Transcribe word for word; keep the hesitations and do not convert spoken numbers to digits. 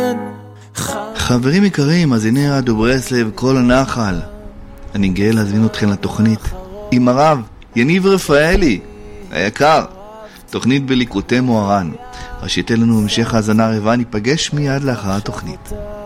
חברים יקרים, אז הנה רדיו ברסלב, כל הנחל. אני גאה להזמין אתכם לתוכנית עם הרב יניב רפאלי היקר, תוכנית בליקוטי מוהר"ן. ראשיתי לנו המשך האזנה רבה, ניפגש מיד לאחר התוכנית.